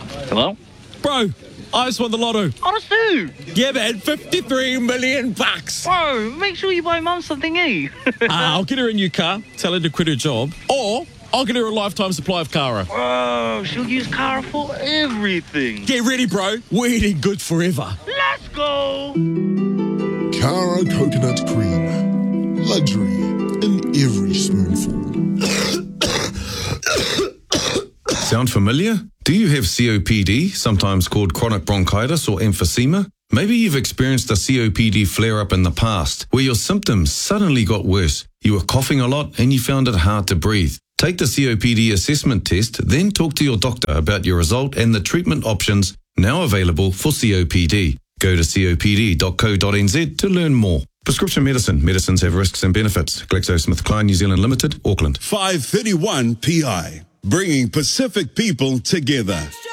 Hello? Bro, I just won the lotto. Honest dude. Yeah, man, 53 million bucks. Bro, make sure you buy Mum something, eh? I'll get her a new car, tell her to quit her job, or I'll get her a lifetime supply of Cara. Bro, she'll use Cara for everything. Get ready, bro. We're eating good forever. Let's go. Cara coconut cream. Luxury in every spoonful. Sound familiar? Do you have COPD, sometimes called chronic bronchitis or emphysema? Maybe you've experienced a COPD flare-up in the past, where your symptoms suddenly got worse. You were coughing a lot and you found it hard to breathe. Take the COPD assessment test, then talk to your doctor about your result and the treatment options now available for COPD. Go to copd.co.nz to learn more. Prescription medicine. Medicines have risks and benefits. GlaxoSmithKline New Zealand Limited, Auckland. 531 PI, bringing Pacific people together.